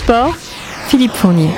Sport, Philippe Fournier.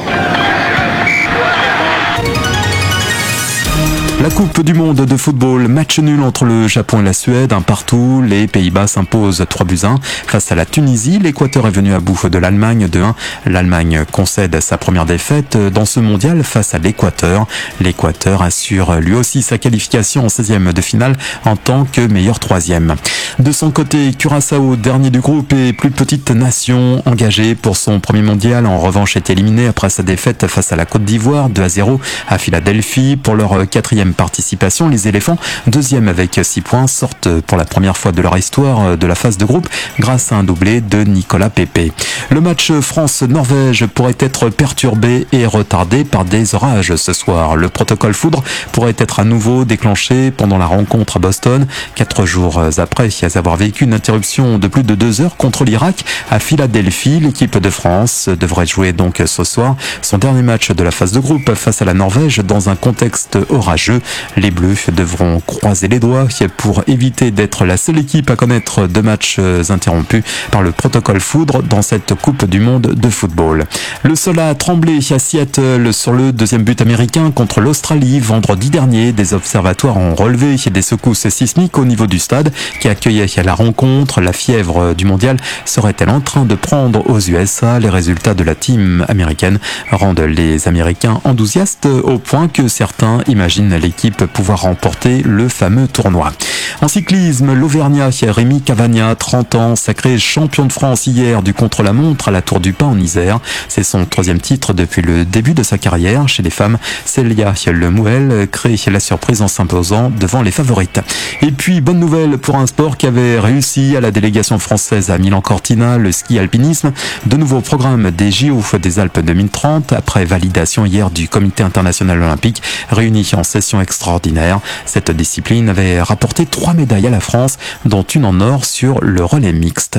La Coupe du Monde de football, match nul entre le Japon et la Suède, un partout. Les Pays-Bas s'imposent 3-1 face à la Tunisie. L'Équateur est venu à bout de l'Allemagne 2-1. L'Allemagne concède sa première défaite dans ce mondial face à l'Équateur. L'Équateur assure lui aussi sa qualification en 16e de finale en tant que meilleur troisième. De son côté, Curaçao, dernier du groupe et plus petite nation, engagée pour son premier mondial, en revanche est éliminée après sa défaite face à la Côte d'Ivoire 2-0 à Philadelphie. Pour leur quatrième participation, les éléphants, deuxième avec 6 points, sortent pour la première fois de leur histoire de la phase de groupe grâce à un doublé de Nicolas Pepe. Le match France-Norvège pourrait être perturbé et retardé par des orages ce soir. Le protocole foudre pourrait être à nouveau déclenché pendant la rencontre à Boston, 4 jours après avoir vécu une interruption de plus de 2 heures contre l'Irak à Philadelphie. L'équipe de France devrait jouer donc ce soir son dernier match de la phase de groupe face à la Norvège dans un contexte orageux. Les Bleus devront croiser les doigts pour éviter d'être la seule équipe à connaître 2 matchs interrompus par le protocole foudre dans cette Coupe du Monde de football. Le sol a tremblé à Seattle sur le deuxième but américain contre l'Australie vendredi dernier. Des observatoires ont relevé des secousses sismiques au niveau du stade qui accueillait la rencontre. La fièvre du mondial serait-elle en train de prendre aux USA? Les résultats de la team américaine rendent les Américains enthousiastes au point que certains imaginent l'équipe pouvoir remporter le fameux tournoi. En cyclisme, l'Auvergnat Rémi Cavagna, 30 ans, sacré champion de France hier du contre-la-montre à la Tour du Pin en Isère. C'est son 3e titre depuis le début de sa carrière. Chez les femmes, Célia Lemouel crée la surprise en s'imposant devant les favorites. Et puis, bonne nouvelle pour un sport qui avait réussi à la délégation française à Milan-Cortina, le ski alpinisme. De nouveaux programmes des JO des Alpes 2030 après validation hier du Comité international olympique réuni en session extraordinaire. Cette discipline avait rapporté 3 médailles à la France, dont une en or sur le relais mixte.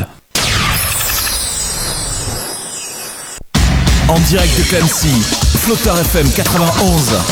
En direct de Clancy, Flotteur FM 91.